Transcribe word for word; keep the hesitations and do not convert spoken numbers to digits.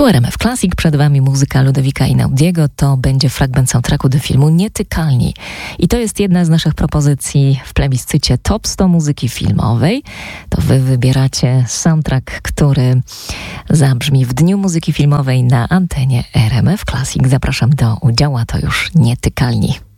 Tu R M F Classic, przed Wami muzyka Ludowika Einaudiego. To będzie fragment soundtracku do filmu Nietykalni. I to jest jedna z naszych propozycji w plebiscycie Top sto muzyki filmowej. To Wy wybieracie soundtrack, który zabrzmi w Dniu Muzyki Filmowej na antenie R M F Classic. Zapraszam do udziału, a to już Nietykalni.